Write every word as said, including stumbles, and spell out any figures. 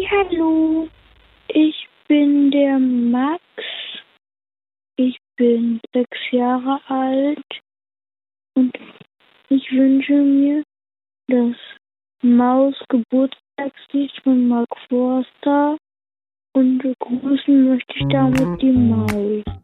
Hallo, ich bin der Max. Ich bin sechs Jahre alt und ich wünsche mir das Maus-Geburtstagslied von Mark Forster und begrüßen möchte ich damit die Maus.